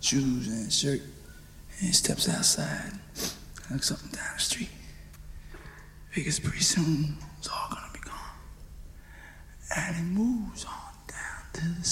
shoes and a shirt, and he steps outside, looks up and down the street. Because pretty soon it's all gonna be gone. And he moves on down to the